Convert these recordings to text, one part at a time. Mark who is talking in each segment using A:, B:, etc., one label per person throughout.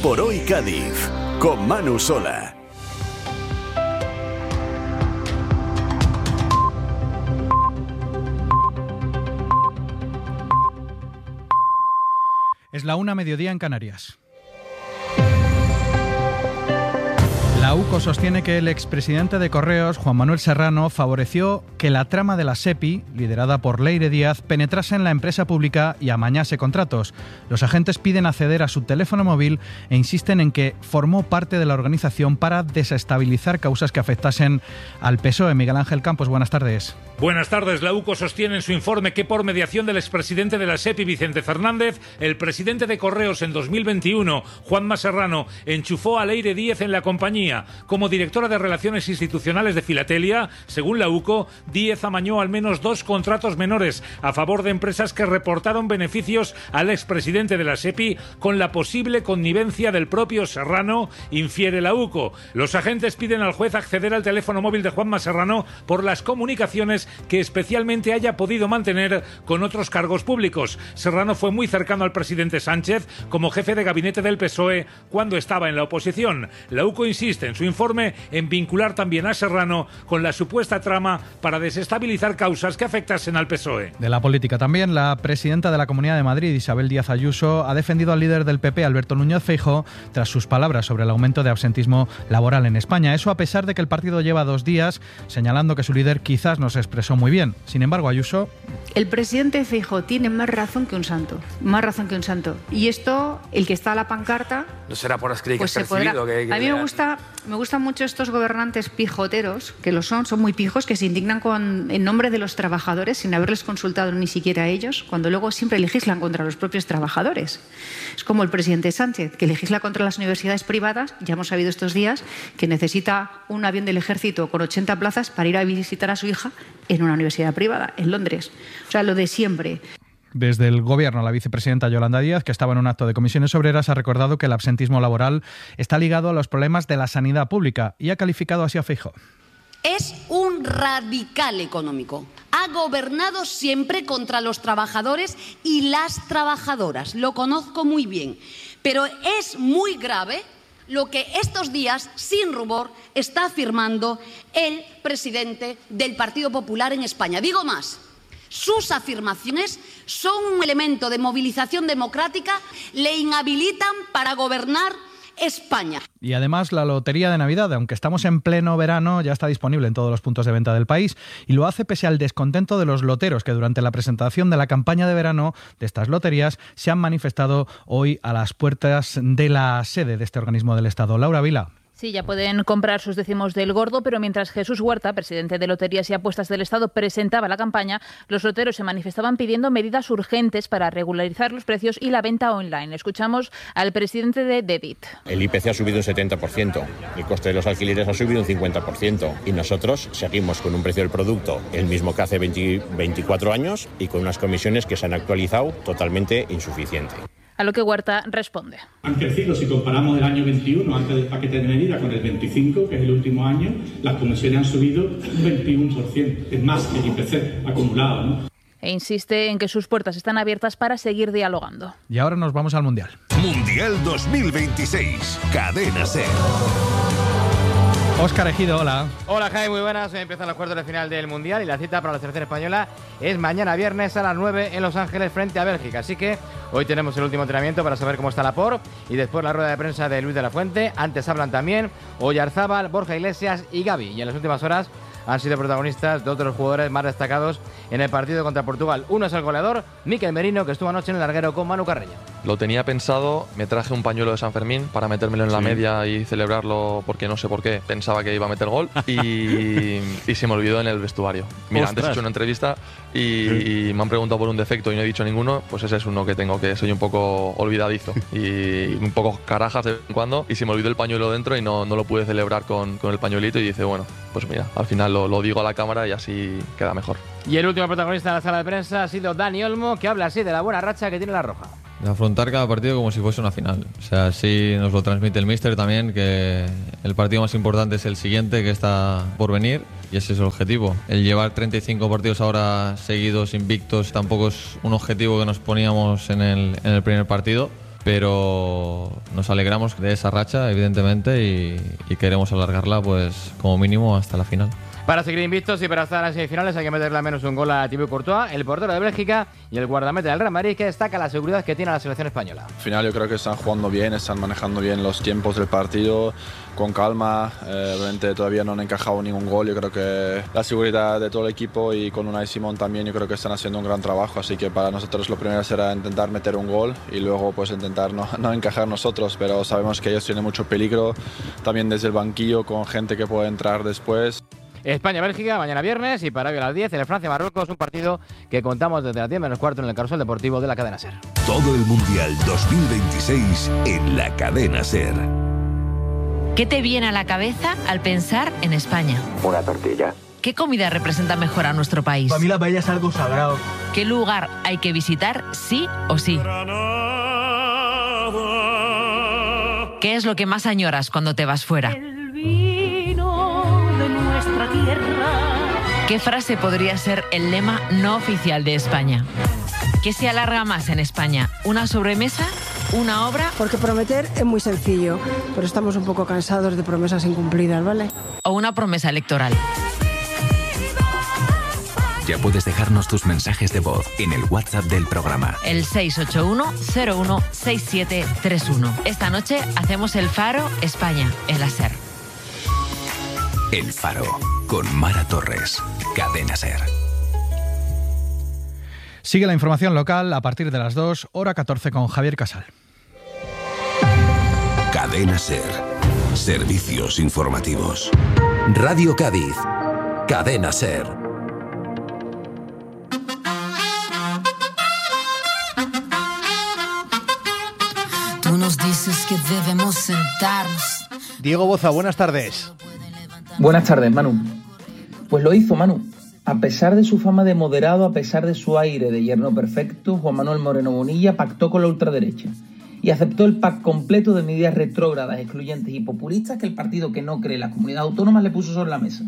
A: por hoy Cádiz, con Manu Sola.
B: Es la 1:00 en Canarias. La UCO sostiene que el expresidente de Correos, Juan Manuel Serrano, favoreció que la trama de la SEPI, liderada por Leire Díaz, penetrase en la empresa pública y amañase contratos. Los agentes piden acceder a su teléfono móvil e insisten en que formó parte de la organización para desestabilizar causas que afectasen al PSOE. Miguel Ángel Campos, buenas tardes.
C: Buenas tardes. La UCO sostiene en su informe que por mediación del expresidente de la SEPI, Vicente Fernández, el presidente de Correos en 2021, Juanma Serrano, enchufó a Leire Díaz en la compañía. Como directora de Relaciones Institucionales de Filatelia, según la UCO, Díaz amañó al menos 2 contratos menores a favor de empresas que reportaron beneficios al expresidente de la SEPI con la posible connivencia del propio Serrano, infiere la UCO. Los agentes piden al juez acceder al teléfono móvil de Juanma Serrano por las comunicaciones que especialmente haya podido mantener con otros cargos públicos. Serrano fue muy cercano al presidente Sánchez como jefe de gabinete del PSOE cuando estaba en la oposición. La UCO insiste en su informe en vincular también a Serrano con la supuesta trama para desestabilizar causas que afectasen al PSOE.
B: De la política también, la presidenta de la Comunidad de Madrid, Isabel Díaz Ayuso, ha defendido al líder del PP, Alberto Núñez Feijóo, tras sus palabras sobre el aumento de absentismo laboral en España. Eso a pesar de que el partido lleva 2 días señalando que su líder quizás no se expresó muy bien. Sin embargo, Ayuso...
D: El presidente Feijóo tiene más razón que un santo. Más razón que un santo. Y esto, el que está a la pancarta...
E: No será por las críticas
D: pues
E: que ha recibido.
D: A mí me gustan mucho estos gobernantes pijoteros, que lo son muy pijos, que se indignan en nombre de los trabajadores sin haberles consultado ni siquiera a ellos, cuando luego siempre legislan contra los propios trabajadores. Es como el presidente Sánchez, que legisla contra las universidades privadas. Ya hemos sabido estos días que necesita un avión del ejército con 80 plazas para ir a visitar a su hija en una universidad privada, en Londres. O sea, lo de siempre.
B: Desde el Gobierno, la vicepresidenta Yolanda Díaz, que estaba en un acto de comisiones obreras, ha recordado que el absentismo laboral está ligado a los problemas de la sanidad pública y ha calificado así a Feijóo.
F: Es un radical económico. Ha gobernado siempre contra los trabajadores y las trabajadoras. Lo conozco muy bien. Pero es muy grave lo que estos días, sin rubor, está afirmando el presidente del Partido Popular en España. Digo más. Sus afirmaciones son un elemento de movilización democrática, le inhabilitan para gobernar España.
B: Y además la Lotería de Navidad, aunque estamos en pleno verano, ya está disponible en todos los puntos de venta del país y lo hace pese al descontento de los loteros que durante la presentación de la campaña de verano de estas loterías se han manifestado hoy a las puertas de la sede de este organismo del Estado. Laura Vila.
G: Sí, ya pueden comprar sus décimos del gordo, pero mientras Jesús Huerta, presidente de Loterías y Apuestas del Estado, presentaba la campaña, los loteros se manifestaban pidiendo medidas urgentes para regularizar los precios y la venta online. Escuchamos al presidente de Dedit.
H: El IPC ha subido un 70%, el coste de los alquileres ha subido un 50% y nosotros seguimos con un precio del producto el mismo que hace 24 años y con unas comisiones que se han actualizado totalmente insuficientes.
G: A lo que Huerta responde.
I: Han crecido, si comparamos el año 21, antes del paquete de medidas, con el 25, que es el último año, las comisiones han subido un 21%. Es más que el IPC acumulado, ¿no?
G: E insiste en que sus puertas están abiertas para seguir dialogando.
B: Y ahora nos vamos al Mundial.
A: Mundial 2026. Cadena SER.
B: Óscar Ejido, hola.
J: Hola Jaime, muy buenas. Hoy empiezan los cuartos de final del Mundial y la cita para la selección española es mañana viernes a las 9 en Los Ángeles frente a Bélgica. Así que hoy tenemos el último entrenamiento para saber cómo está Laporte y después la rueda de prensa de Luis de la Fuente. Antes hablan también Oyarzábal, Borja Iglesias y Gavi. Y en las últimas horas han sido protagonistas dos de los jugadores más destacados en el partido contra Portugal. Uno es el goleador, Mikel Merino, que estuvo anoche en el larguero con Manu Carreño.
K: Lo tenía pensado, me traje un pañuelo de San Fermín para metérmelo en la media y celebrarlo porque no sé por qué, pensaba que iba a meter gol y se me olvidó en el vestuario. Mira, antes he hecho una entrevista y me han preguntado por un defecto y no he dicho ninguno, pues ese es uno que tengo, que soy un poco olvidadizo y un poco carajas de vez en cuando y se me olvidó el pañuelo dentro y no lo pude celebrar con el pañuelito y dice, bueno, pues mira, al final lo digo a la cámara y así queda mejor.
J: Y el último protagonista de la sala de prensa ha sido Dani Olmo, que habla así de la buena racha que tiene la Roja.
L: De afrontar cada partido como si fuese una final. O sea, así nos lo transmite el míster también, que el partido más importante es el siguiente, que está por venir, y ese es el objetivo. El llevar 35 partidos ahora seguidos, invictos, tampoco es un objetivo que nos poníamos en el primer partido, pero nos alegramos de esa racha, evidentemente, y queremos alargarla pues como mínimo hasta la final.
J: Para seguir invictos y para estar en semifinales hay que meterle al menos un gol a Thibaut Courtois, el portero de Bélgica y el guardameta del Real Madrid, que destaca la seguridad que tiene la selección española.
E: Al final yo creo que están jugando bien, están manejando bien los tiempos del partido, con calma. Obviamente todavía no han encajado ningún gol. Yo creo que la seguridad de todo el equipo y con Unai Simón también, yo creo que están haciendo un gran trabajo. Así que para nosotros lo primero será intentar meter un gol y luego pues intentar no encajar nosotros, pero sabemos que ellos tienen mucho peligro también desde el banquillo, con gente que puede entrar después.
J: España-Bélgica mañana viernes, y para hoy a las 10 el Francia-Marruecos, un partido que contamos desde las 10 menos cuarto en el Carrusel Deportivo de la cadena SER.
A: Todo el Mundial 2026 en la cadena SER.
M: ¿Qué te viene a la cabeza al pensar en España?
N: Una tortilla.
M: ¿Qué comida representa mejor a nuestro país?
O: Para mí la paella es algo sagrado.
M: ¿Qué lugar hay que visitar sí o sí? ¿Qué es lo que más añoras cuando te vas fuera?
P: El vino de nuestra tierra.
M: ¿Qué frase podría ser el lema no oficial de España? ¿Qué se alarga más en España? ¿Una sobremesa? ¿Una obra?
Q: Porque prometer es muy sencillo, pero estamos un poco cansados de promesas incumplidas, ¿vale?
M: ¿O una promesa electoral?
R: Ya puedes dejarnos tus mensajes de voz en el WhatsApp del programa.
M: El 681-016731. Esta noche hacemos el Faro España en la SER.
R: El Faro, con Mara Torres, cadena SER.
B: Sigue la información local a partir de las 2, hora 14 con Javier Casal.
A: Cadena SER. Servicios informativos.
R: Radio Cádiz. Cadena SER.
S: Tú nos dices que debemos sentarnos.
T: Diego Boza, buenas tardes.
U: Buenas tardes, Manu. Pues lo hizo, Manu. A pesar de su fama de moderado, a pesar de su aire de yerno perfecto, Juan Manuel Moreno Bonilla pactó con la ultraderecha y aceptó el pack completo de medidas retrógradas, excluyentes y populistas que el partido que no cree en las comunidades autónomas le puso sobre la mesa.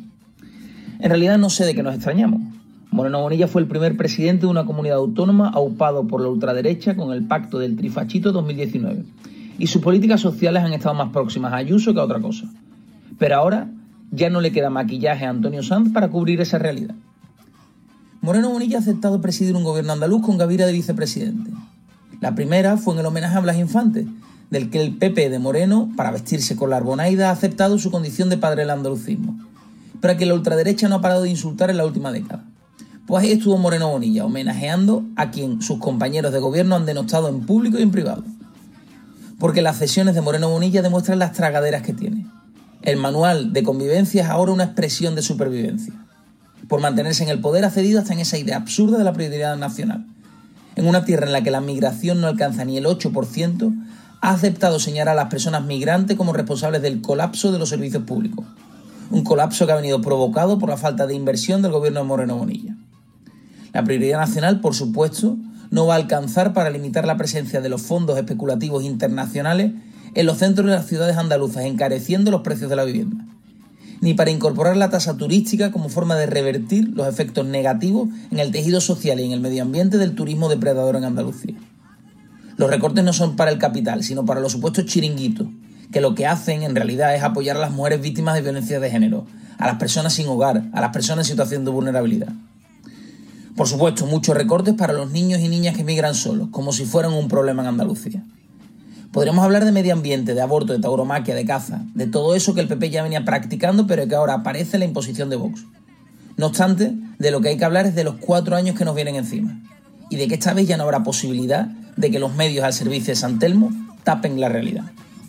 U: En realidad no sé de qué nos extrañamos. Moreno Bonilla fue el primer presidente de una comunidad autónoma aupado por la ultraderecha con el pacto del trifachito 2019. Y sus políticas sociales han estado más próximas a Ayuso que a otra cosa. Pero ahora ya no le queda maquillaje a Antonio Sanz para cubrir esa realidad. Moreno Bonilla ha aceptado presidir un gobierno andaluz con Gavira de vicepresidente. La primera fue en el homenaje a Blas Infante, del que el PP de Moreno, para vestirse con la arbonaida, ha aceptado su condición de padre del andalucismo, pero a quien la ultraderecha no ha parado de insultar en la última década. Pues ahí estuvo Moreno Bonilla, homenajeando a quien sus compañeros de gobierno han denostado en público y en privado. Porque las cesiones de Moreno Bonilla demuestran las tragaderas que tiene. El manual de convivencia es ahora una expresión de supervivencia. Por mantenerse en el poder ha cedido hasta en esa idea absurda de la prioridad nacional. En una tierra en la que la migración no alcanza ni el 8%, ha aceptado señalar a las personas migrantes como responsables del colapso de los servicios públicos. Un colapso que ha venido provocado por la falta de inversión del gobierno de Moreno Bonilla. La prioridad nacional, por supuesto, no va a alcanzar para limitar la presencia de los fondos especulativos internacionales en los centros de las ciudades andaluzas, encareciendo los precios de la vivienda, ni para incorporar la tasa turística como forma de revertir los efectos negativos en el tejido social y en el medio ambiente del turismo depredador en Andalucía. Los recortes no son para el capital, sino para los supuestos chiringuitos, que lo que hacen en realidad es apoyar a las mujeres víctimas de violencia de género, a las personas sin hogar, a las personas en situación de vulnerabilidad. Por supuesto, muchos recortes para los niños y niñas que migran solos, como si fueran un problema en Andalucía. Podríamos hablar de medio ambiente, de aborto, de tauromaquia, de caza, de todo eso que el PP ya venía practicando, pero que ahora aparece en la imposición de Vox. No obstante, de lo que hay que hablar es de los 4 años que nos vienen encima, y de que esta vez ya no habrá posibilidad de que los medios al servicio de San Telmo tapen la realidad.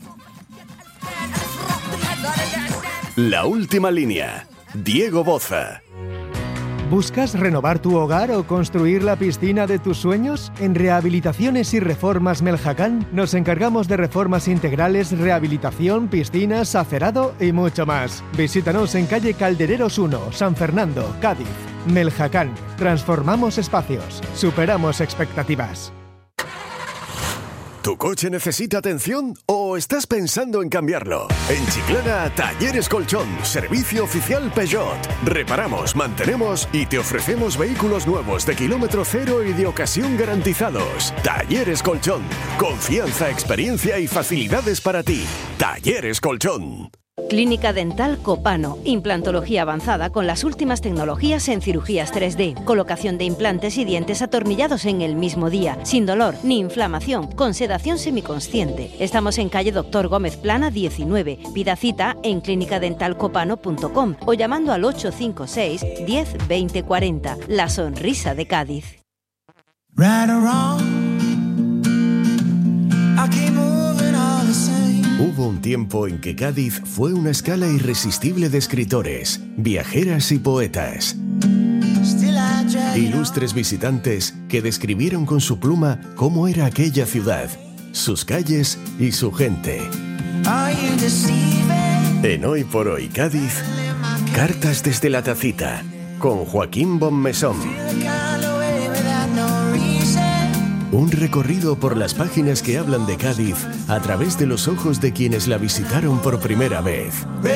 A: La última línea. Diego Boza.
T: ¿Buscas renovar tu hogar o construir la piscina de tus sueños? En Rehabilitaciones y Reformas Meljacán nos encargamos de reformas integrales, rehabilitación, piscinas, acerado y mucho más. Visítanos en calle Caldereros 1, San Fernando, Cádiz. Meljacán. Transformamos espacios. Superamos expectativas.
N: ¿Tu coche necesita atención o estás pensando en cambiarlo? En Chiclana, Talleres Colchón, servicio oficial Peugeot. Reparamos, mantenemos y te ofrecemos vehículos nuevos de kilómetro cero y de ocasión garantizados. Talleres Colchón, confianza, experiencia y facilidades para ti. Talleres Colchón.
O: Clínica Dental Copano, implantología avanzada con las últimas tecnologías en cirugías 3D, colocación de implantes y dientes atornillados en el mismo día, sin dolor ni inflamación, con sedación semiconsciente. Estamos en calle Doctor Gómez Plana 19. Pida cita en clinicadentalcopano.com o llamando al 856 10 20 40. La sonrisa de Cádiz.
N: Hubo un tiempo en que Cádiz fue una escala irresistible de escritores, viajeras y poetas. Ilustres visitantes que describieron con su pluma cómo era aquella ciudad, sus calles y su gente. En Hoy por Hoy Cádiz, Cartas desde la Tacita, con Joaquín Bonmesón. Un recorrido por las páginas que hablan de Cádiz a través de los ojos de quienes la visitaron por primera vez.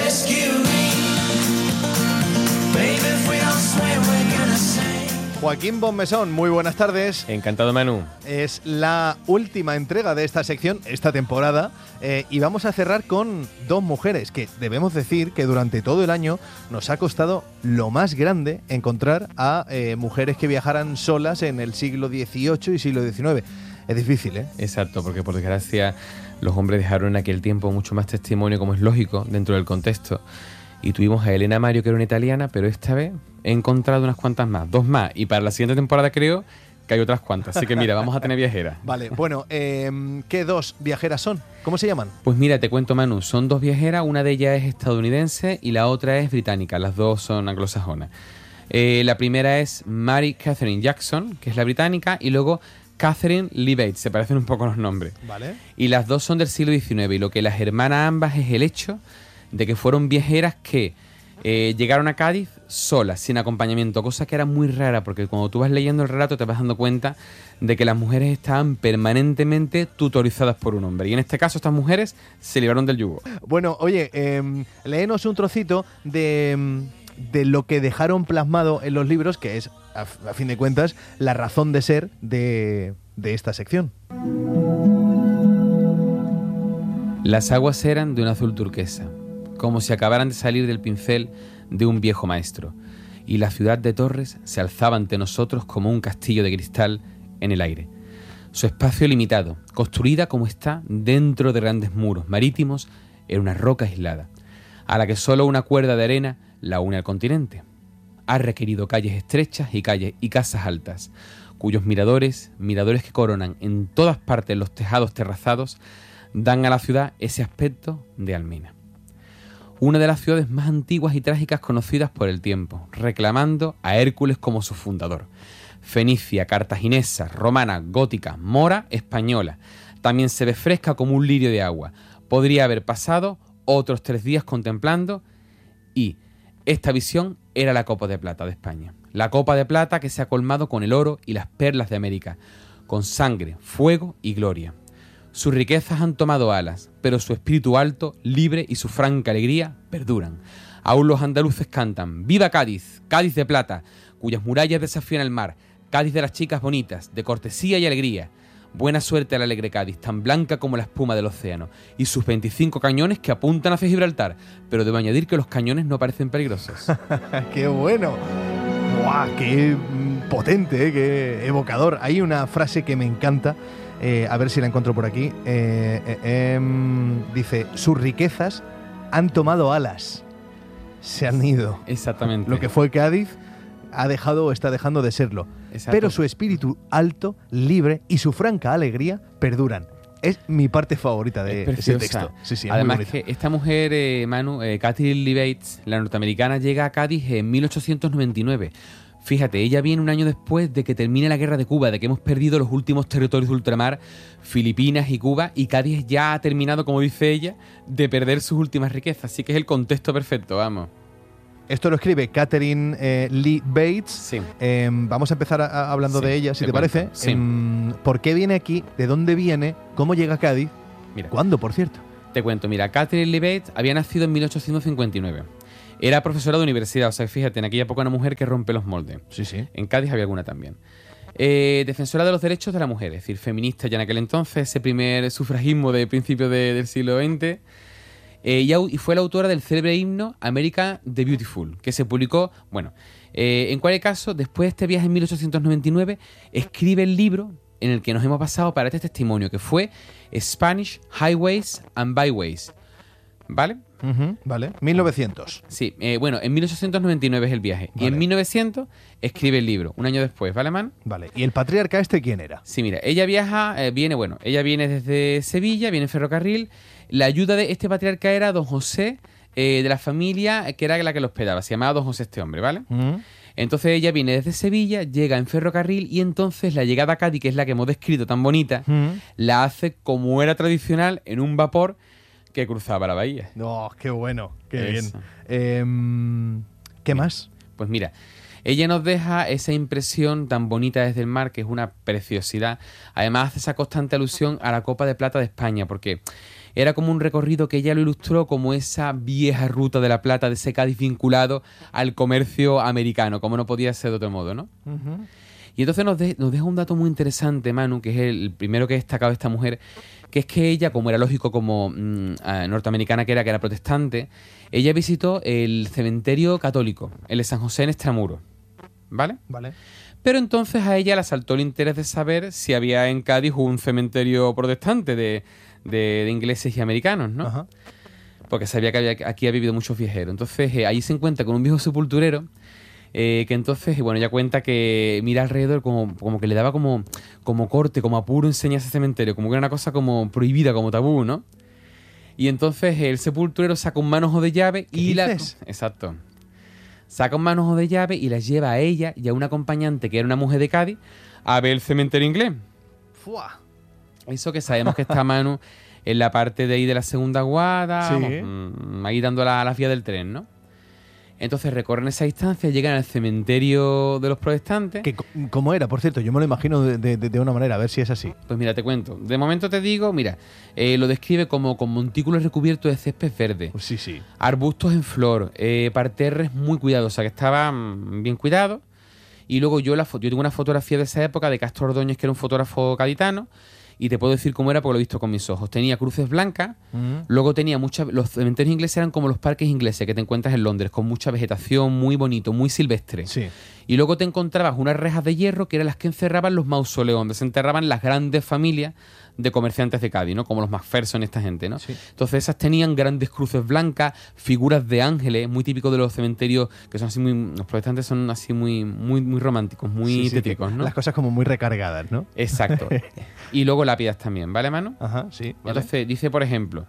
V: Joaquín Bonmesón, muy buenas tardes.
J: Encantado, Manu.
V: Es la última entrega de esta sección, esta temporada, y vamos a cerrar con dos mujeres que debemos decir que durante todo el año nos ha costado lo más grande encontrar a mujeres que viajaran solas en el siglo XVIII y siglo XIX. Es difícil, ¿eh?
J: Exacto, porque por desgracia los hombres dejaron en aquel tiempo mucho más testimonio, como es lógico, dentro del contexto. Y tuvimos a Elena Mario, que era una italiana, pero esta vez he encontrado unas cuantas más, 2 más. Y para la siguiente temporada creo que hay otras cuantas. Así que mira, vamos a tener viajeras.
V: Vale, bueno, ¿qué 2 viajeras son? ¿Cómo se llaman?
J: Pues mira, te cuento, Manu, son 2 viajeras, una de ellas es estadounidense y la otra es británica, las dos son anglosajonas. La primera es Mary Catherine Jackson, que es la británica, y luego Catherine Lee Bates, se parecen un poco los nombres.
V: Vale.
J: Y las dos son del siglo XIX, y lo que las hermana ambas es el hecho de que fueron viajeras que llegaron a Cádiz solas, sin acompañamiento, cosa que era muy rara, porque cuando tú vas leyendo el relato te vas dando cuenta de que las mujeres estaban permanentemente tutorizadas por un hombre. Y en este caso estas mujeres se libraron del yugo.
V: Bueno, oye, léenos un trocito de lo que dejaron plasmado en los libros, que es, a fin de cuentas, la razón de ser de esta sección.
J: Las aguas eran de un azul turquesa, como si acabaran de salir del pincel de un viejo maestro, y la ciudad de Torres se alzaba ante nosotros como un castillo de cristal en el aire. Su espacio limitado, construida como está dentro de grandes muros marítimos, era una roca aislada, a la que solo una cuerda de arena la une al continente. Ha requerido calles estrechas y casas altas, cuyos miradores que coronan en todas partes los tejados terrazados, dan a la ciudad ese aspecto de almena. Una de las ciudades más antiguas y trágicas conocidas por el tiempo, reclamando a Hércules como su fundador. Fenicia, cartaginesa, romana, gótica, mora, española. También se ve fresca como un lirio de agua. Podría haber pasado otros 3 días contemplando, y esta visión era la copa de plata de España. La copa de plata que se ha colmado con el oro y las perlas de América, con sangre, fuego y gloria. Sus riquezas han tomado alas, pero su espíritu alto, libre y su franca alegría perduran. Aún los andaluces cantan: ¡Viva Cádiz! ¡Cádiz de plata! Cuyas murallas desafían el mar. Cádiz de las chicas bonitas, de cortesía y alegría. Buena suerte a la alegre Cádiz, tan blanca como la espuma del océano. Y sus 25 cañones que apuntan hacia Gibraltar. Pero debo añadir que los cañones no parecen peligrosos.
V: ¡Qué bueno! ¡Guau! ¡Qué potente! ¡Qué evocador! Hay una frase que me encanta. A ver si la encuentro por aquí. Dice: sus riquezas han tomado alas, se han ido.
J: Exactamente.
V: Lo que fue Cádiz ha dejado o está dejando de serlo. Exacto. Pero su espíritu alto, libre y su franca alegría perduran. Es mi parte favorita de ese texto. Sí, sí,
J: además que esta mujer, Manu, Catherine Lee Bates, la norteamericana, llega a Cádiz en 1899. Fíjate, ella viene un año después de que termine la guerra de Cuba, de que hemos perdido los últimos territorios de ultramar, Filipinas y Cuba, y Cádiz ya ha terminado, como dice ella, de perder sus últimas riquezas. Así que es el contexto perfecto, vamos.
V: Esto lo escribe Catherine Lee Bates.
C: Sí.
V: Vamos a empezar hablando de ella, si te parece.
C: Sí.
V: ¿Por qué viene aquí? ¿De dónde viene? ¿Cómo llega a Cádiz?
C: Mira,
V: ¿cuándo, por cierto?
C: Te cuento, mira, Catherine Lee Bates había nacido en 1859. Era profesora de universidad, o sea, fíjate, en aquella época una mujer que rompe los moldes.
V: Sí, sí.
C: En Cádiz había alguna también. Defensora de los derechos de la mujer, es decir, feminista ya en aquel entonces, ese primer sufragismo de principios del siglo XX. Y fue la autora del célebre himno America the Beautiful, que se publicó, en cualquier caso, después de este viaje en 1899, escribe el libro en el que nos hemos basado para este testimonio, que fue Spanish Highways and Byways. ¿Vale?
V: Vale. 1900.
C: Sí, en 1899 es el viaje. Vale. Y en 1900 escribe el libro, un año después, ¿vale, man?
V: Vale. ¿Y el patriarca quién era?
C: Sí, mira, ella viene desde Sevilla, viene en ferrocarril. La ayuda de este patriarca era don José, de la familia que era la que lo hospedaba. Se llamaba don José este hombre, ¿vale? Entonces ella viene desde Sevilla, llega en ferrocarril y entonces la llegada a Cádiz, que es la que hemos descrito tan bonita, la hace como era tradicional en un vapor que cruzaba la bahía.
V: ¡Oh, qué bueno! ¡Qué bien! ¿Qué más?
C: Pues mira, ella nos deja esa impresión tan bonita desde el mar, que es una preciosidad. Además hace esa constante alusión a la Copa de Plata de España, porque era como un recorrido que ella lo ilustró como esa vieja ruta de la plata, de ese Cádiz vinculado al comercio americano, como no podía ser de otro modo, ¿no? Y entonces nos deja un dato muy interesante, Manu, que es el primero que he destacado de esta mujer, que es que ella, como era lógico, como norteamericana que era protestante, ella visitó el cementerio católico, el de San José en Extramuros, ¿vale?
V: Vale.
C: Pero entonces a ella le asaltó el interés de saber si había en Cádiz un cementerio protestante de ingleses y americanos, ¿no? Ajá. Porque sabía que aquí había vivido muchos viajeros. Entonces ahí se encuentra con un viejo sepulturero que entonces, ella cuenta que mira alrededor como que le daba como corte, como apuro enseñar ese cementerio, como que era una cosa como prohibida, como tabú, ¿no? Y entonces el sepulturero saca un manojo de llave y Exacto. Saca un manojo de llave y la lleva a ella y a una acompañante que era una mujer de Cádiz a ver el cementerio inglés.
V: ¡Fua!
C: Eso que sabemos que está Manu en la parte de ahí de la segunda guarda,
V: sí,
C: ahí dando las vías del tren, ¿no? Entonces recorren esa distancia, llegan al cementerio de los protestantes.
V: ¿Cómo era? Por cierto, yo me lo imagino de una manera, a ver si es así.
C: Pues mira, te cuento. De momento te digo, lo describe como con montículos recubiertos de césped verde.
V: Sí, sí.
C: Arbustos en flor, parterres muy cuidados, o sea que estaban bien cuidados. Y luego yo tengo una fotografía de esa época de Castro Ordóñez, que era un fotógrafo gaditano, y te puedo decir cómo era porque lo he visto con mis ojos. Tenía cruces blancas, luego tenía los cementerios ingleses eran como los parques ingleses que te encuentras en Londres, con mucha vegetación, muy bonito, muy silvestre.
V: Sí.
C: Y luego te encontrabas unas rejas de hierro que eran las que encerraban los mausoleos, donde se enterraban las grandes familias de comerciantes de Cádiz, ¿no? Como los Macpherson, esta gente, ¿no? Sí. Entonces esas tenían grandes cruces blancas, figuras de ángeles, muy típicos de los cementerios, que son así los protestantes son así muy románticos, muy tétricos, ¿no?
V: Las cosas como muy recargadas, ¿no?
C: Exacto. Y luego lápidas también, ¿vale, mano?
V: Ajá, sí. Vale.
C: Entonces dice, por ejemplo,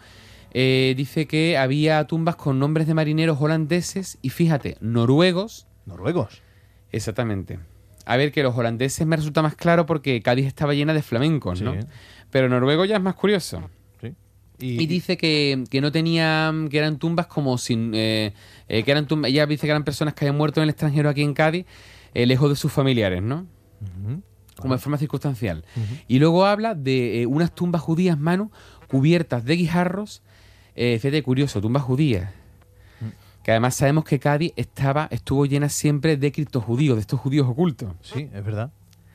C: dice que había tumbas con nombres de marineros holandeses y, fíjate, noruegos.
V: ¿Noruegos?
C: Exactamente. A ver, que los holandeses me resulta más claro porque Cádiz estaba llena de flamencos, ¿no?
V: Sí.
C: Pero noruego ya es más curioso.
V: Sí.
C: Y dice que no tenían, que eran tumbas como sin... que eran tumbas, ella dice que eran personas que habían muerto en el extranjero aquí en Cádiz, lejos de sus familiares, ¿no? Como de forma circunstancial. Y luego habla de unas tumbas judías, Manu, cubiertas de guijarros. Fíjate, curioso, tumbas judías. Que además sabemos que Cádiz estuvo llena siempre de criptojudíos, de estos judíos ocultos.
V: Sí, es verdad.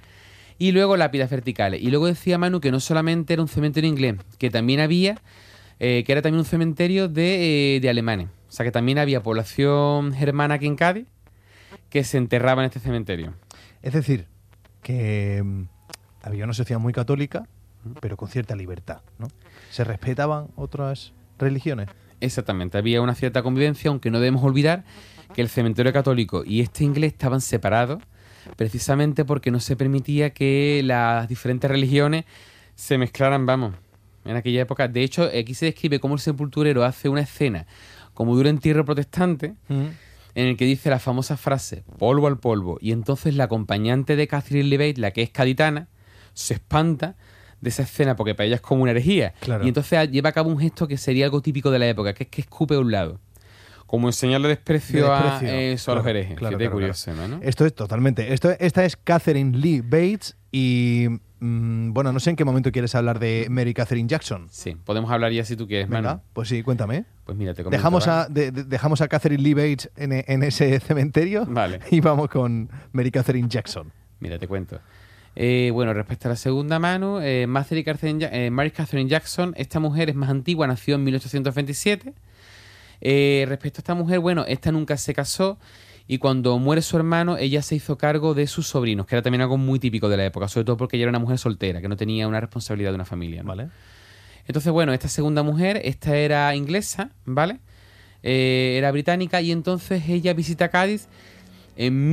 C: Y luego lápidas verticales. Y luego decía Manu que no solamente era un cementerio inglés, que también había, que era también un cementerio de alemanes. O sea, que también había población germana aquí en Cádiz que se enterraba en este cementerio.
V: Es decir, que había una sociedad muy católica, pero con cierta libertad, ¿no? ¿Se respetaban otras religiones?
C: Exactamente, había una cierta convivencia, aunque no debemos olvidar que el cementerio católico y este inglés estaban separados precisamente porque no se permitía que las diferentes religiones se mezclaran, en aquella época. De hecho, aquí se describe cómo el sepulturero hace una escena como de un entierro protestante en el que dice la famosa frase, polvo al polvo, y entonces la acompañante de Catherine Lee Bates, la que es gaditana, se espanta de esa escena porque para ella es como una herejía.
V: Claro.
C: Y entonces lleva a cabo un gesto que sería algo típico de la época, que es que escupe a un lado. como enseñarle desprecio a los herejes.
V: Claro,
C: Curioso, ¿no?
V: Esto es totalmente. Esta es Catherine Lee Bates y... bueno, no sé en qué momento quieres hablar de Mary Catherine Jackson.
C: Sí, podemos hablar ya si tú quieres,
V: Venga,
C: Manu.
V: pues sí, cuéntame.
C: Pues mira, te comento.
V: Dejamos a Catherine Lee Bates en ese cementerio y vamos con Mary Catherine Jackson.
C: Mira, te cuento. Bueno, respecto a la segunda, Manu, Mary Catherine Jackson, esta mujer es más antigua, nació en 1827. Respecto a esta mujer, bueno, esta nunca se casó y cuando muere su hermano, ella se hizo cargo de sus sobrinos, que era también algo muy típico de la época, sobre todo porque ella era una mujer soltera, que no tenía una responsabilidad de una familia, ¿no?
V: Vale.
C: Entonces, bueno, esta segunda mujer, esta era inglesa, ¿vale? Era británica y entonces ella visita Cádiz en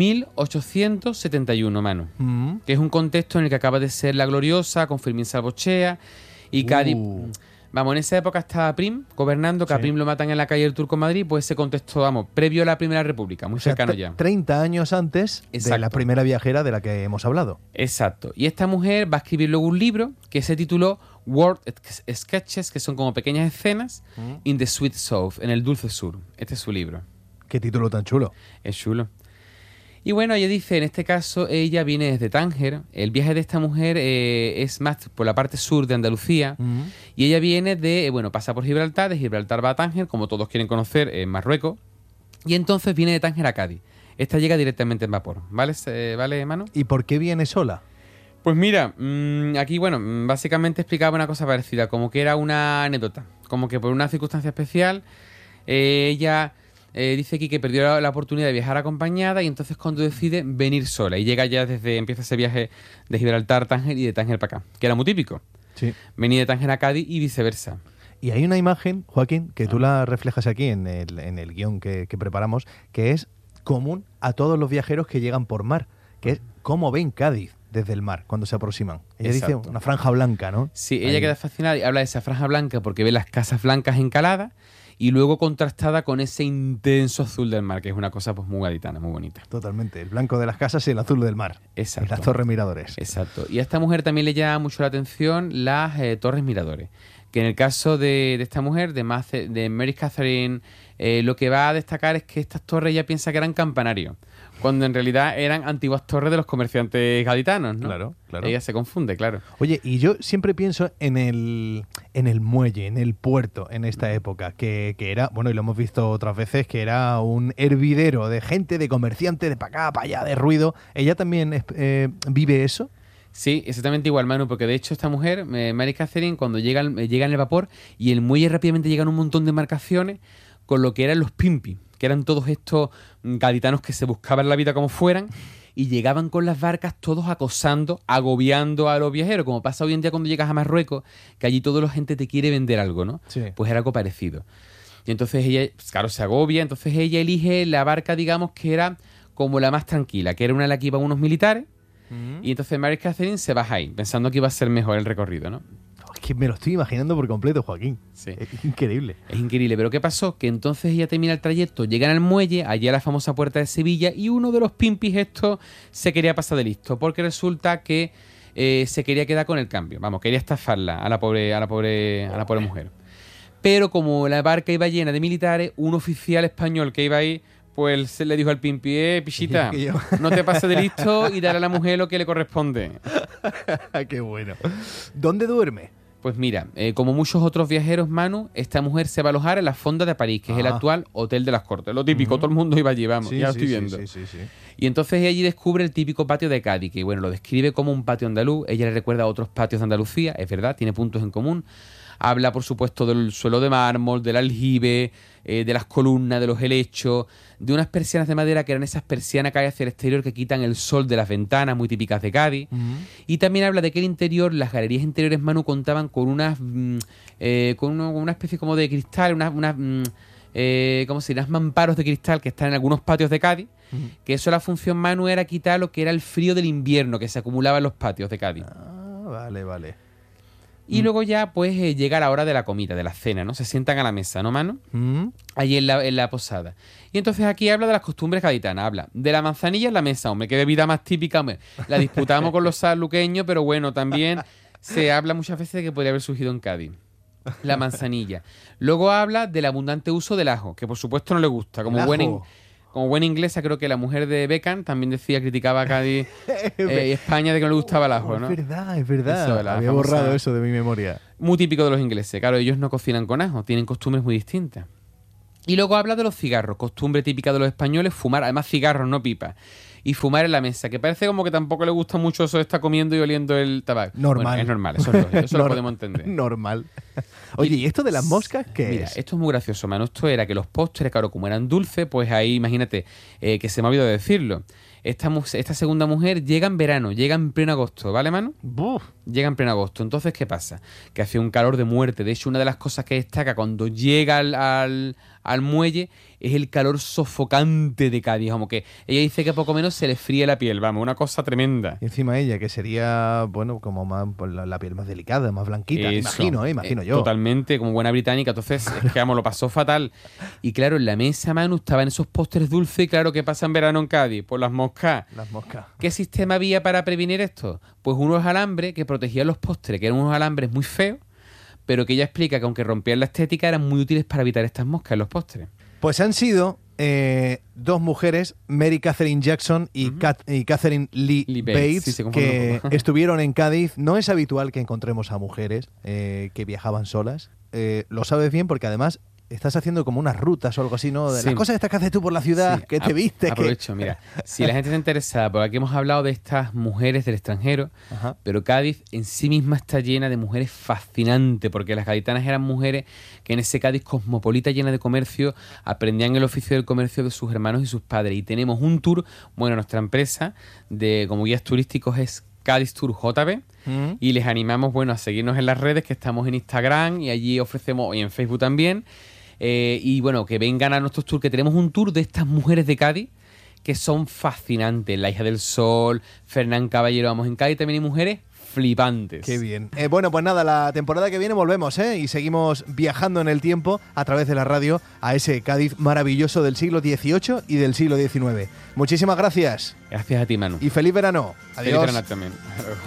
C: 1871, Manu, que es un contexto en el que acaba de ser la gloriosa, con Fermín Salvochea y Cádiz... Vamos, en esa época estaba Prim gobernando, que a Prim lo matan en la calle del Turco en Madrid, pues ese contexto, vamos, previo a la Primera República, muy cercano ya.
V: 30 años antes de la primera viajera de la que hemos hablado.
C: Exacto. Y esta mujer va a escribir luego un libro que se tituló Word Sketches, que son como pequeñas escenas, in the Sweet South, en el Dulce Sur. Este es su libro.
V: Qué título tan chulo.
C: Es chulo. Y bueno, ella dice, en este caso, ella viene desde Tánger. El viaje de esta mujer es más por la parte sur de Andalucía. Y ella viene de, bueno, pasa por Gibraltar, de Gibraltar va a Tánger, como todos quieren conocer, en Marruecos. Y entonces viene de Tánger a Cádiz. Esta llega directamente en vapor. ¿Vale, Manu?
V: ¿Y por qué viene sola?
C: Pues mira, aquí, bueno, básicamente explicaba una cosa parecida, como que era una anécdota. Como que por una circunstancia especial, ella... dice aquí que perdió la oportunidad de viajar acompañada y entonces cuando decide venir sola y llega ya empieza ese viaje de Gibraltar a Tánger y de Tánger para acá, que era muy típico.
V: Sí.
C: Venir de Tánger a Cádiz y viceversa.
V: Y hay una imagen, Joaquín, que tú la reflejas aquí en el guión que preparamos, que es común a todos los viajeros que llegan por mar, que es cómo ven Cádiz desde el mar cuando se aproximan. Ella dice una franja blanca, ¿no?
C: Sí, ella queda fascinada y habla de esa franja blanca porque ve las casas blancas encaladas y luego contrastada con ese intenso azul del mar, que es una cosa pues muy gaditana, muy bonita.
V: Totalmente, el blanco de las casas y el azul del mar.
C: Exacto.
V: Y las torres miradores.
C: Exacto. Y a esta mujer también le llama mucho la atención las torres miradores, que en el caso de esta mujer, de Mary Catherine, lo que va a destacar es que estas torres ella piensa que eran campanarios, cuando en realidad eran antiguas torres de los comerciantes gaditanos, ¿no?
V: Claro, claro.
C: Ella se confunde, claro.
V: Oye, y yo siempre pienso en el muelle, en el puerto, en esta época, que era, bueno, y lo hemos visto otras veces, que era un hervidero de gente, de comerciantes, de para acá, para allá, de ruido. ¿Ella también vive eso?
C: Sí, exactamente igual, Manu, porque de hecho esta mujer, Mary Catherine, cuando llega en el vapor y el muelle rápidamente llegan un montón de embarcaciones con lo que eran los pimpis, que eran todos estos gaditanos que se buscaban la vida como fueran y llegaban con las barcas todos acosando, agobiando a los viajeros, como pasa hoy en día cuando llegas a Marruecos, que allí toda la gente te quiere vender algo, ¿no?
V: Sí.
C: Pues era algo parecido. Y entonces ella, pues claro, se agobia, entonces ella elige la barca, digamos, que era como la más tranquila, que era una en la que iban unos militares, y entonces Mary Catherine se baja ahí, pensando que iba a ser mejor el recorrido, ¿no?
V: Es que me lo estoy imaginando por completo, Joaquín.
C: Sí.
V: Es increíble.
C: Es increíble, pero ¿qué pasó? Que entonces ella termina el trayecto, llegan al muelle, allí a la famosa puerta de Sevilla, y uno de los pimpis estos se quería pasar de listo, porque resulta que se quería quedar con el cambio. Vamos, quería estafarla a la pobre mujer. Pero como la barca iba llena de militares, un oficial español que iba ahí, pues se le dijo al pimpi, pichita, no te pases de listo y dale a la mujer lo que le corresponde.
V: Qué bueno. ¿Dónde duerme?
C: Pues mira, como muchos otros viajeros, Manu, esta mujer se va a alojar en la Fonda de París, que es el actual Hotel de las Cortes. Lo típico, todo el mundo iba allí, vamos, ya lo estoy viendo.
V: Sí.
C: Y entonces ella allí descubre el típico patio de Cádiz, que bueno, lo describe como un patio andaluz. Ella le recuerda a otros patios de Andalucía, es verdad, tiene puntos en común. Habla, por supuesto, del suelo de mármol, del aljibe, de las columnas, de los helechos, de unas persianas de madera que eran esas persianas que hay hacia el exterior que quitan el sol de las ventanas, muy típicas de Cádiz. Y también habla de que el interior, las galerías interiores, Manu, contaban con unas con una especie como de cristal, ¿cómo se diría? Unos mamparos de cristal que están en algunos patios de Cádiz, que eso la función, Manu, era quitar lo que era el frío del invierno que se acumulaba en los patios de Cádiz.
V: Vale.
C: Y luego ya, pues, llega la hora de la comida, de la cena, ¿no? Se sientan a la mesa, ¿no, Manu? Allí en la posada. Y entonces aquí habla de las costumbres gaditanas. Habla de la manzanilla en la mesa, hombre. Qué bebida más típica, hombre. La disputamos con los sanluqueños, pero bueno, también se habla muchas veces de que podría haber surgido en Cádiz. La manzanilla. Luego habla del abundante uso del ajo, que por supuesto no le gusta. Como buena inglesa, creo que la mujer de Beckham también criticaba a Cádiz y España de que no le gustaba el ajo, ¿no?
V: Es verdad. Había borrado eso de mi memoria.
C: Muy típico de los ingleses. Claro, ellos no cocinan con ajo, tienen costumbres muy distintas. Y luego habla de los cigarros, costumbre típica de los españoles, fumar, además cigarros, no pipas. Y fumar en la mesa, que parece como que tampoco le gusta mucho eso de estar comiendo y oliendo el tabaco.
V: Normal.
C: Bueno, es normal, eso es lógico, eso lo podemos entender.
V: Normal. Oye, ¿y esto de las moscas qué
C: Mira,
V: es?
C: esto es muy gracioso, Manu. Esto era que los postres, claro, como eran dulces, pues ahí, imagínate, que se me ha olvidado decirlo. Esta segunda mujer llega en verano, llega en pleno agosto, ¿vale, Manu? Llega en pleno agosto. Entonces, ¿qué pasa? Que hace un calor de muerte. De hecho, una de las cosas que destaca cuando llega al muelle es el calor sofocante de Cádiz. Como que ella dice que poco menos se le fríe la piel, vamos, una cosa tremenda.
V: Y encima ella, que sería, bueno, como más la piel más delicada, más blanquita, imagino yo.
C: Totalmente, como buena británica. Entonces, es que, vamos, lo pasó fatal. Y claro, en la mesa, Manu, estaban esos postres dulces. Y claro, ¿qué pasa en verano en Cádiz? Pues las moscas. ¿Qué sistema había para prevenir esto? Pues unos alambres que protegían los postres, que eran unos alambres muy feos, pero que ella explica que aunque rompían la estética, eran muy útiles para evitar estas moscas en los postres.
V: Pues han sido dos mujeres, Mary Catherine Jackson y Catherine Lee Bates,
C: sí,
V: que estuvieron en Cádiz. No es habitual que encontremos a mujeres que viajaban solas. Lo sabes bien porque además estás haciendo como unas rutas o algo así, ¿no? De las cosas estas que haces tú por la ciudad, que te viste.
C: Aprovecho, mira, si la gente está interesada, porque aquí hemos hablado de estas mujeres del extranjero, pero Cádiz en sí misma está llena de mujeres fascinantes, porque las gaditanas eran mujeres que en ese Cádiz cosmopolita llena de comercio aprendían el oficio del comercio de sus hermanos y sus padres. Y tenemos un tour, bueno, nuestra empresa de como guías turísticos es Cádiz Tour JB, y les animamos, bueno, a seguirnos en las redes, que estamos en Instagram y allí ofrecemos, y en Facebook también. Y bueno, que vengan a nuestros tours, que tenemos un tour de estas mujeres de Cádiz que son fascinantes. La hija del sol, Fernán Caballero, vamos, en Cádiz también hay mujeres flipantes.
V: Qué bien. Bueno, pues nada, la temporada que viene volvemos, y seguimos viajando en el tiempo a través de la radio a ese Cádiz maravilloso del siglo XVIII y del siglo XIX. Muchísimas gracias.
C: Gracias a ti, Manu.
V: Y feliz verano. Adiós.
C: Feliz verano también.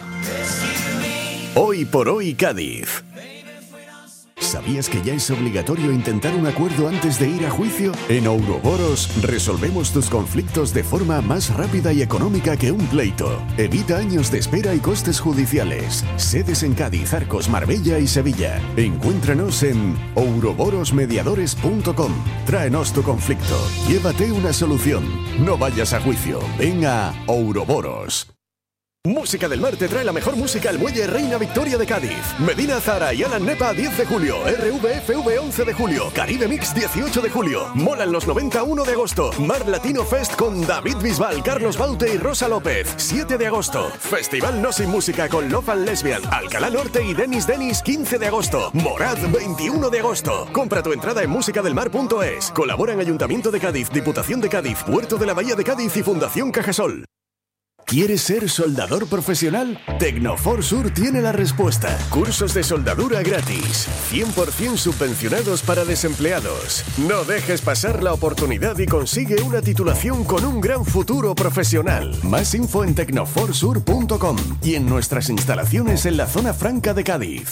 N: Hoy por hoy Cádiz. ¿Sabías que ya es obligatorio intentar un acuerdo antes de ir a juicio? En Ouroboros resolvemos tus conflictos de forma más rápida y económica que un pleito. Evita años de espera y costes judiciales. Sedes en Cádiz, Arcos, Marbella y Sevilla. Encuéntranos en ouroborosmediadores.com. Tráenos tu conflicto. Llévate una solución. No vayas a juicio. Ven a Ouroboros. Música del Mar te trae la mejor música al Muelle Reina Victoria de Cádiz. Medina Zara y Alan Nepa 10 de julio. RVFV 11 de julio. Caribe Mix 18 de julio. Molan los 91 de agosto. Mar Latino Fest con David Bisbal, Carlos Baute y Rosa López 7 de agosto. Festival No Sin Música con Love and Lesbian, Alcalá Norte y Denis 15 de agosto. Morad 21 de agosto. Compra tu entrada en musicadelmar.es. Colaboran Ayuntamiento de Cádiz, Diputación de Cádiz, Puerto de la Bahía de Cádiz y Fundación Cajasol. ¿Quieres ser soldador profesional? Tecnofor Sur tiene la respuesta. Cursos de soldadura gratis, 100% subvencionados para desempleados. No dejes pasar la oportunidad y consigue una titulación con un gran futuro profesional. Más info en tecnoforsur.com y en nuestras instalaciones en la zona franca de Cádiz.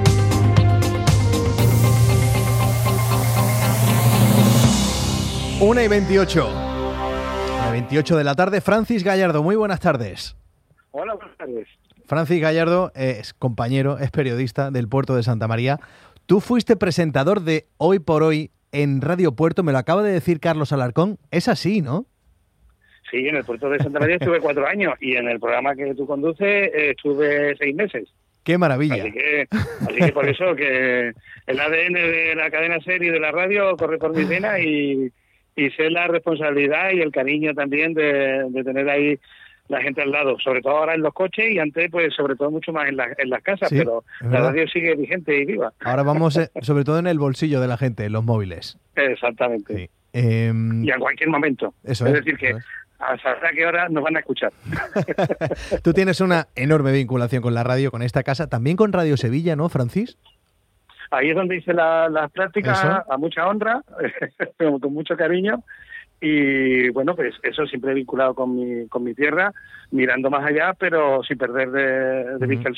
V: 1:28. 28 de la tarde. Francis Gallardo, muy buenas tardes.
D: Hola, buenas tardes.
V: Francis Gallardo es compañero, es periodista del Puerto de Santa María. Tú fuiste presentador de Hoy por Hoy en Radio Puerto, me lo acaba de decir Carlos Alarcón. Es así, ¿no?
D: Sí, en el Puerto de Santa María estuve 4 años y en el programa que tú conduces estuve 6 meses.
V: ¡Qué maravilla!
D: Así que por eso que el ADN de la cadena SER y de la radio corre por mis venas y sé la responsabilidad y el cariño también de tener ahí la gente al lado, sobre todo ahora en los coches y antes pues sobre todo mucho más en las casas,
V: sí,
D: pero la radio sigue vigente y viva.
V: Ahora vamos sobre todo en el bolsillo de la gente, en los móviles.
D: Exactamente.
V: Sí.
D: Y a cualquier momento.
V: Eso
D: es decir que a saber a qué hora nos van a escuchar.
V: Tú tienes una enorme vinculación con la radio, con esta casa, también con Radio Sevilla, ¿no, Francis?
D: Ahí es donde hice las prácticas. ¿Eso? A mucha honra, con mucho cariño, y bueno, pues eso siempre vinculado con mi tierra, mirando más allá, pero sin perder de vista el sur.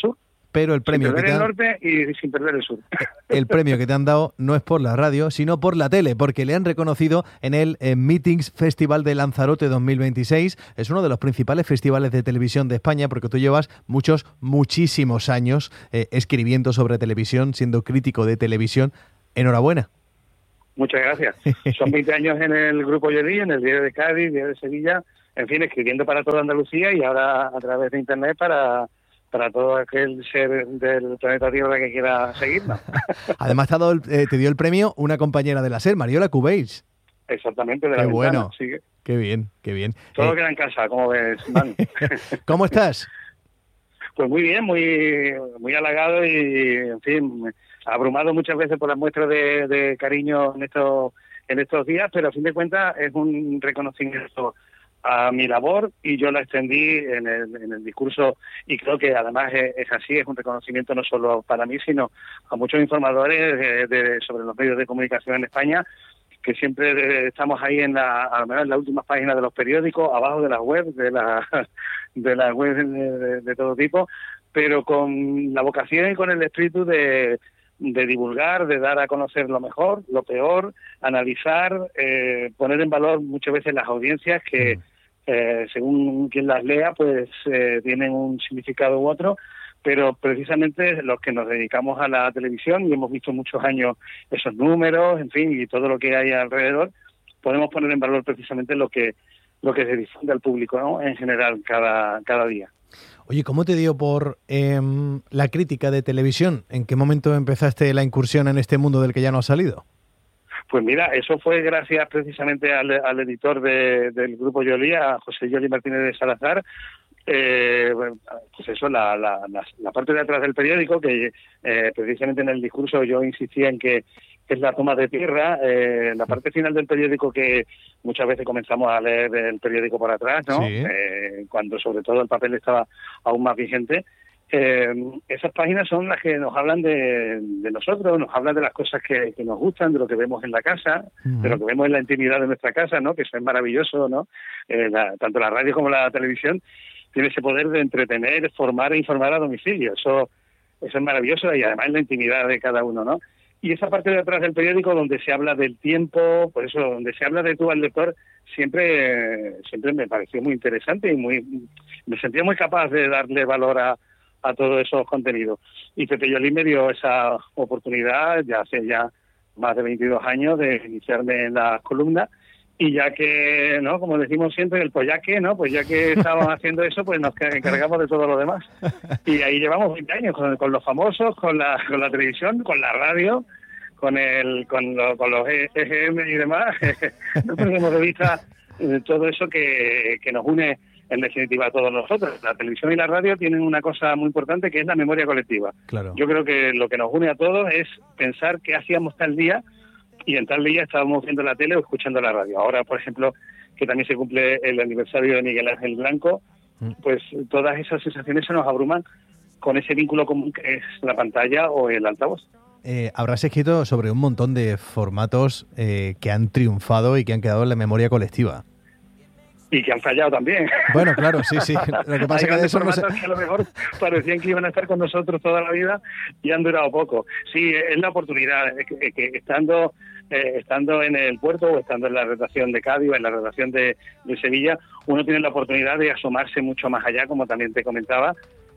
V: pero el premio
D: sin perder el norte y sin perder el sur.
V: El premio que te han dado no es por la radio, sino por la tele, porque le han reconocido en el Meetings Festival de Lanzarote 2026. Es uno de los principales festivales de televisión de España, porque tú llevas muchísimos años escribiendo sobre televisión, siendo crítico de televisión. Enhorabuena.
D: Muchas gracias. Son 20 años en el Grupo Yolí, en el Diario de Cádiz, Diario de Sevilla, en fin, escribiendo para toda Andalucía y ahora a través de Internet para todo aquel ser del planeta Tierra que quiera seguirnos.
V: Además te dio el premio una compañera de la SER, Mariola Cubells.
D: Exactamente, de
V: qué
D: la
V: bueno.
D: Ventana, sí.
V: Qué bien, qué bien.
D: Todo queda en casa, como ves, Manu.
V: ¿Cómo estás?
D: Pues muy bien, muy halagado y, en fin, abrumado muchas veces por las muestras de cariño en estos días, pero a fin de cuentas es un reconocimiento a mi labor y yo la extendí en el discurso y creo que además es así, es un reconocimiento no solo para mí, sino a muchos informadores sobre los medios de comunicación en España, que siempre estamos ahí a lo mejor en las últimas páginas de los periódicos, abajo de las webs, de las webs de todo tipo, pero con la vocación y con el espíritu de divulgar, de dar a conocer lo mejor, lo peor, analizar, poner en valor muchas veces las audiencias que, según quien las lea, pues tienen un significado u otro, pero precisamente los que nos dedicamos a la televisión y hemos visto muchos años esos números, en fin, y todo lo que hay alrededor, podemos poner en valor precisamente lo que se difunde al público, ¿no? En general, cada día.
V: Oye, ¿cómo te dio por la crítica de televisión? ¿En qué momento empezaste la incursión en este mundo del que ya no has salido?
D: Pues mira, eso fue gracias precisamente al editor del Grupo Yolí, a José Yoli Martínez de Salazar. Pues eso, la parte de atrás del periódico, que precisamente en el discurso yo insistía en que es la toma de tierra, la parte final del periódico, que muchas veces comenzamos a leer el periódico por atrás, ¿no? Sí. Cuando sobre todo el papel estaba aún más vigente. Esas páginas son las que nos hablan de nosotros, nos hablan de las cosas que nos gustan, de lo que vemos en la casa, de lo que vemos en la intimidad de nuestra casa, ¿no? Que eso es maravilloso, ¿no? Tanto la radio como la televisión tiene ese poder de entretener, formar e informar a domicilio. Eso es maravilloso y además la intimidad de cada uno, ¿no? Y esa parte de atrás del periódico donde se habla del tiempo, por eso donde se habla de tú al lector, siempre me pareció muy interesante y me sentía muy capaz de darle valor a todos esos contenidos. Y Pepe Yolí me dio esa oportunidad ya hace más de 22 años de iniciarme en las columnas. Y ya que, ¿no? Como decimos siempre, el pollaque, ¿no? Pues ya que estábamos haciendo eso, pues nos encargamos de todo lo demás. Y ahí llevamos 20 años con los famosos, con la televisión, con la radio, con los EGM y demás. No perdemos de vista todo eso que nos une en definitiva a todos nosotros. La televisión y la radio tienen una cosa muy importante que es la memoria colectiva. Claro. Yo creo que lo que nos une a todos es pensar qué hacíamos tal día y en tal día estábamos viendo la tele o escuchando la radio. Ahora, por ejemplo, que también se cumple el aniversario de Miguel Ángel Blanco, pues todas esas sensaciones se nos abruman con ese vínculo común que es la pantalla o el altavoz.
V: Habrás escrito sobre un montón de formatos que han triunfado y que han quedado en la memoria colectiva.
D: Y que han fallado también.
V: Bueno, claro, sí. Lo que pasa es que de eso
D: que a lo mejor parecían que iban a estar con nosotros toda la vida y han durado poco. Sí, es la oportunidad que estando en el puerto o estando en la redacción de Cádiz o en la redacción de Sevilla, uno tiene la oportunidad de asomarse mucho más allá, como también te comentaba,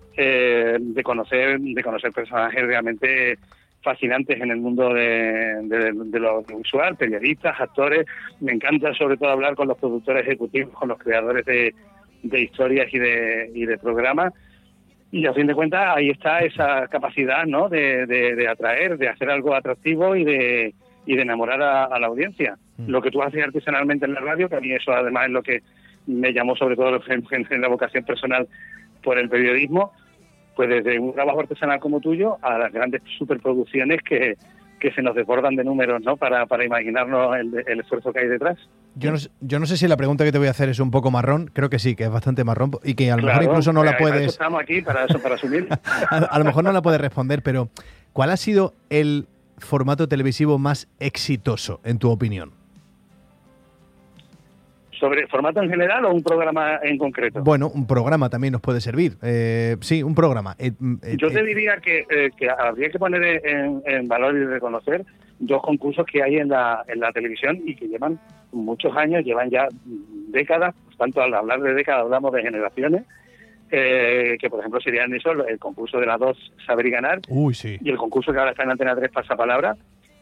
D: de conocer personajes realmente fascinantes en el mundo de lo audiovisual, periodistas, actores. Me encanta sobre todo hablar con los productores ejecutivos, con los creadores de historias y de programas, y a fin de cuentas ahí está esa capacidad, ¿no? de atraer, de hacer algo atractivo y de enamorar a la audiencia. Lo que tú haces artesanalmente en la radio, que a mí eso además es lo que me llamó sobre todo en la vocación personal por el periodismo, pues desde un trabajo artesanal como tuyo a las grandes superproducciones que se nos desbordan de números, ¿no? Para imaginarnos el esfuerzo que hay detrás.
V: Yo no sé si la pregunta que te voy a hacer es un poco marrón, creo que sí, que es bastante marrón y que a lo mejor incluso no la puedes...
D: Para eso estamos aquí, para asumir.
V: A lo mejor no la puedes responder, pero ¿cuál ha sido el formato televisivo más exitoso, en tu opinión?
D: ¿Sobre formato en general o un programa en concreto?
V: Bueno, un programa también nos puede servir. Sí, un programa.
D: Yo te diría que habría que poner en valor y reconocer 2 concursos que hay en la televisión y que llevan muchos años, llevan ya décadas. Por tanto, al hablar de décadas hablamos de generaciones, que por ejemplo serían eso, el concurso de la 2 Saber y Ganar.
V: Uy, sí.
D: Y el concurso que ahora está en Antena 3 Pasapalabra.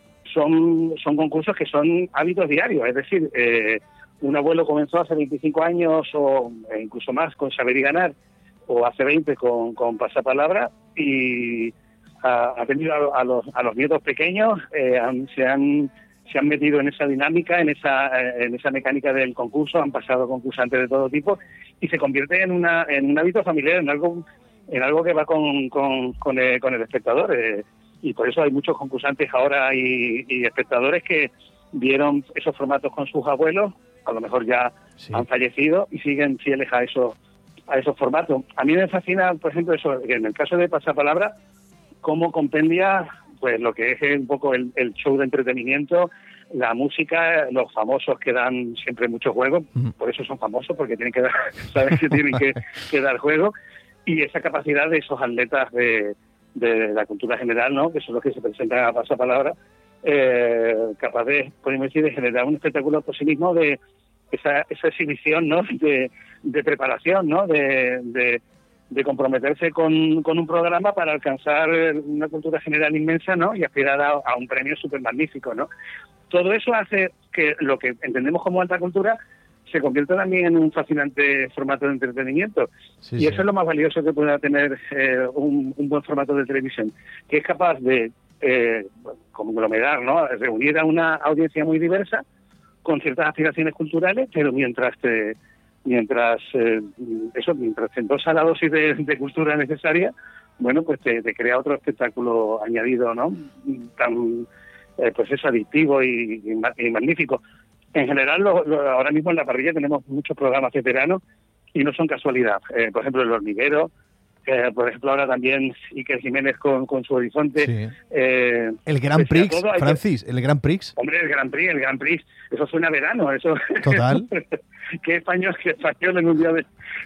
D: Son concursos que son hábitos diarios, es decir, un abuelo comenzó hace 25 años o incluso más con Saber y Ganar, o hace 20 con Pasapalabra, y ha tenido a los nietos pequeños, se han metido en esa dinámica, en esa mecánica del concurso, han pasado concursantes de todo tipo, y se convierte en un hábito familiar, en algo que va con el espectador. Y por eso hay muchos concursantes ahora y espectadores que vieron esos formatos con sus abuelos, a lo mejor ya han fallecido y siguen fieles a esos formatos. A mí me fascina, por ejemplo, eso, que en el caso de Pasapalabra, cómo compendia pues lo que es un poco el show de entretenimiento, la música, los famosos que dan siempre mucho juego, por eso son famosos, porque tienen que dar, saben que tienen que dar juego, y esa capacidad de esos atletas de la cultura general, ¿no?, que son los que se presentan a Pasapalabra, capaz de, podemos decir, de generar un espectáculo por sí mismo, de esa exhibición, ¿no?, de preparación, ¿no?, de comprometerse con un programa para alcanzar una cultura general inmensa, ¿no?, y aspirar a un premio súper magnífico, ¿no? Todo eso hace que lo que entendemos como alta cultura se convierte también en un fascinante formato de entretenimiento. Y eso es lo más valioso que pueda tener un buen formato de televisión, que es capaz de conglomerar, ¿no?, reunir a una audiencia muy diversa con ciertas aspiraciones culturales, pero mientras endosa la dosis de cultura necesaria, bueno, pues te crea otro espectáculo añadido, ¿no?, tan pues eso, adictivo y magnífico. En general, ahora mismo en la parrilla tenemos muchos programas veteranos y no son casualidad. Por ejemplo, El Hormiguero, por ejemplo, ahora también Iker Jiménez con Su Horizonte.
V: Sí. El Grand Prix, Francis, el Grand Prix.
D: Hombre, el Grand Prix, eso suena a verano, eso. Total. ¿Qué español en un día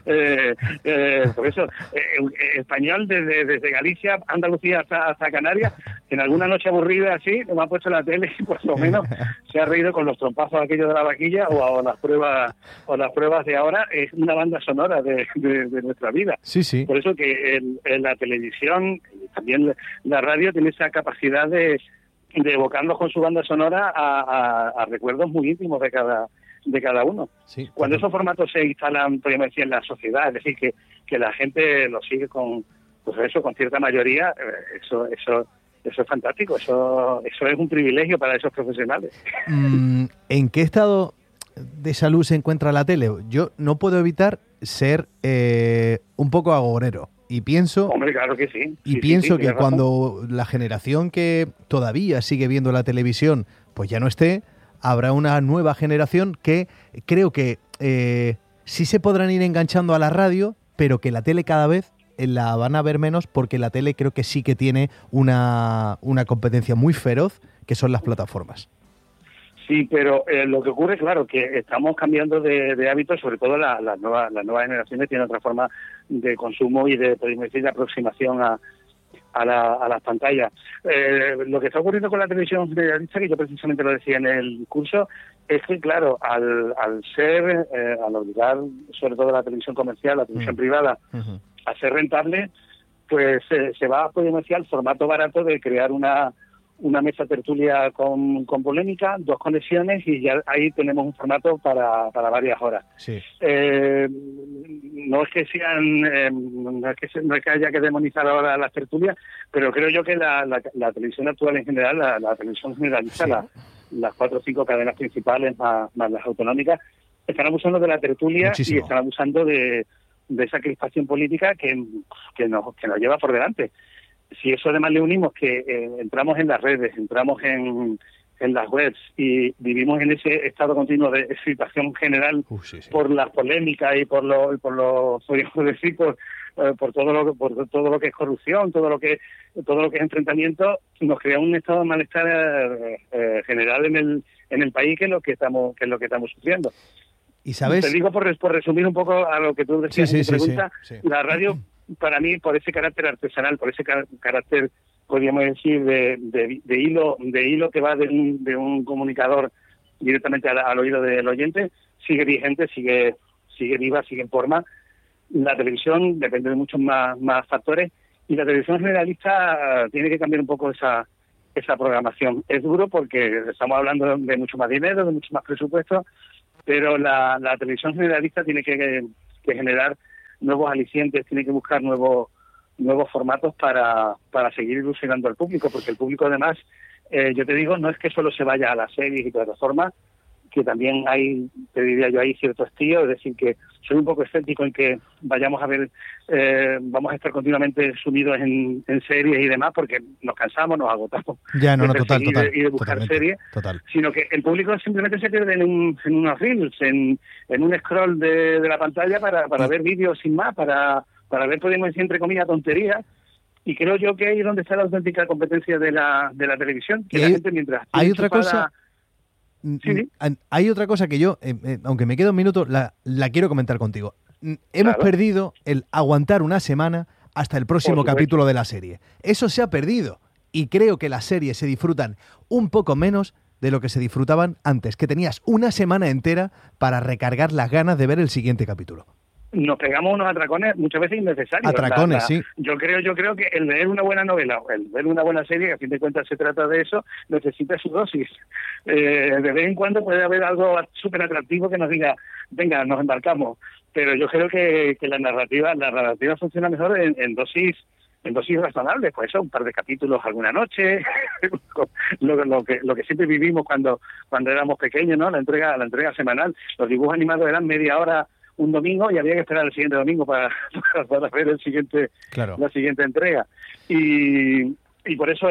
D: por eso, español desde Galicia, Andalucía hasta Canarias, en alguna noche aburrida así, me ha puesto la tele y por lo menos se ha reído con los trompazos aquellos de la vaquilla o las pruebas de ahora. Es una banda sonora de nuestra vida.
V: Sí.
D: Por eso que en la televisión y también la radio tiene esa capacidad de evocarnos con su banda sonora a recuerdos muy íntimos de cada uno. Sí, cuando esos formatos se instalan, podríamos decir, en la sociedad, es decir, que la gente lo sigue con cierta mayoría, eso es fantástico, eso es un privilegio para esos profesionales.
V: ¿En qué estado de salud se encuentra la tele? Yo no puedo evitar ser un poco agorero. Y pienso,
D: hombre, claro que sí.
V: Y pienso que cuando la generación que todavía sigue viendo la televisión, pues ya no esté, habrá una nueva generación que creo que sí se podrán ir enganchando a la radio, pero que la tele cada vez la van a ver menos, porque la tele creo que sí que tiene una competencia muy feroz, que son las plataformas.
D: Sí, pero lo que ocurre, claro, que estamos cambiando de hábitos, sobre todo las nuevas generaciones tienen otra forma de consumo y de aproximación a las pantallas. Lo que está ocurriendo con la televisión generalista, que yo precisamente lo decía en el curso, es que, claro, al obligar sobre todo la televisión comercial, la televisión privada, a ser rentable, pues se va, podemos decir, al formato barato de crear una mesa tertulia con polémica, 2 conexiones, y ya ahí tenemos un formato para varias horas. Sí. No es que haya que demonizar ahora las tertulias, pero creo yo que la televisión actual en general, la televisión generalista, las 4 o 5 cadenas principales más las autonómicas, están abusando de la tertulia. Muchísimo. Y están abusando de esa crispación política que nos lleva por delante. Si eso además le unimos que entramos en las redes, entramos en las webs y vivimos en ese estado continuo de excitación general por las polémicas y por podríamos decir, por todo lo que es corrupción, todo lo que es enfrentamiento, nos crea un estado de malestar general en el país, que es lo que estamos sufriendo.
V: Y sabes...
D: Te digo por resumir un poco a lo que tú decías en tu pregunta, la radio para mí, por ese carácter artesanal, por ese carácter, podríamos decir, de hilo que va de un comunicador directamente al oído del oyente, sigue vigente, sigue viva, sigue en forma. La televisión depende de muchos más factores, y la televisión generalista tiene que cambiar un poco esa programación. Es duro porque estamos hablando de mucho más dinero, de mucho más presupuesto, pero la televisión generalista tiene que generar nuevos alicientes, tiene que buscar nuevos formatos para seguir ilusionando al público, porque el público además, yo te digo, no es que solo se vaya a las series y plataformas, que también hay, te diría yo, hay cierto estío, es decir, que soy un poco escéptico en que vayamos a ver, vamos a estar continuamente sumidos en series y demás, porque nos cansamos, nos agotamos
V: total,
D: y de buscar series, sino que el público simplemente se pierde en unos reels, en un scroll de la pantalla para ver vídeos sin más, para ver, podemos decir, entre comillas, tonterías. Y creo yo que ahí es donde está la auténtica competencia de la televisión, que la gente mientras...
V: Hay otra cosa... Sí. Hay otra cosa que yo, aunque me queda un minuto, la quiero comentar contigo. Hemos perdido el aguantar una semana hasta el próximo capítulo de la serie. Eso se ha perdido, y creo que las series se disfrutan un poco menos de lo que se disfrutaban antes, que tenías una semana entera para recargar las ganas de ver el siguiente capítulo.
D: Nos pegamos unos atracones muchas veces innecesarios.
V: Atracones, sí.
D: Yo creo que el leer una buena novela, el ver una buena serie, que a fin de cuentas se trata de eso, necesita su dosis. De vez en cuando puede haber algo súper atractivo que nos diga, venga, nos embarcamos. Pero yo creo que la narrativa funciona mejor en dosis razonables, pues eso, un par de capítulos alguna noche, lo que siempre vivimos cuando éramos pequeños, ¿no? La entrega semanal. Los dibujos animados eran media hora un domingo y había que esperar el siguiente domingo para ver la siguiente entrega. Y por eso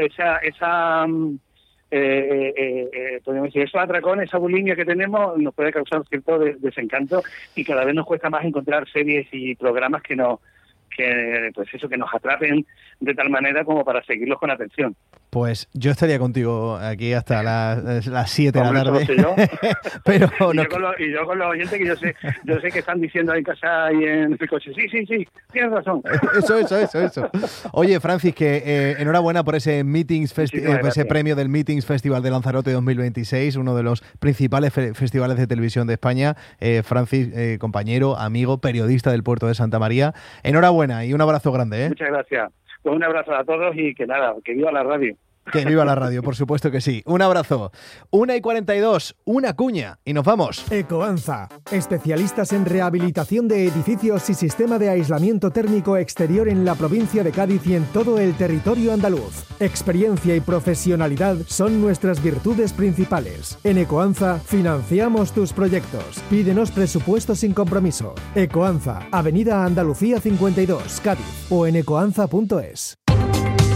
D: podemos decir, esos atracones, esa bulimia que tenemos nos puede causar cierto desencanto, y cada vez nos cuesta más encontrar series y programas que nos atrapen de tal manera como para seguirlos con atención.
V: Pues yo estaría contigo aquí hasta las 7 de la tarde. Pero
D: y yo con los oyentes, que yo sé que están diciendo ahí en casa y en el coche, sí, tienes razón.
V: Eso. Oye, Francis, que enhorabuena por ese ese premio del Meetings Festival de Lanzarote 2026, uno de los principales festivales de televisión de España. Francis, compañero, amigo, periodista del puerto de Santa María, enhorabuena y un abrazo grande.
D: Muchas gracias. Pues un abrazo a todos y que viva la radio.
V: Que viva la radio, por supuesto que sí. Un abrazo. 1:42, una cuña y nos vamos.
T: Ecoanza, especialistas en rehabilitación de edificios y sistema de aislamiento térmico exterior en la provincia de Cádiz y en todo el territorio andaluz. Experiencia y profesionalidad son nuestras virtudes principales. En Ecoanza financiamos tus proyectos. Pídenos presupuesto sin compromiso. Ecoanza, Avenida Andalucía 52, Cádiz, o en ecoanza.es.